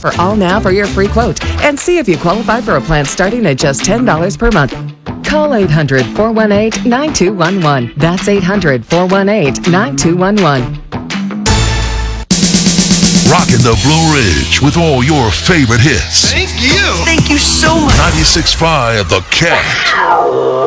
offer all now for your free quote and see if you qualify for a plan starting at just $10 per month. Call 800-418-9211. That's 800-418-9211. Rocking the Blue Ridge with all your favorite hits. Thank you so much. 96.5 The Cat.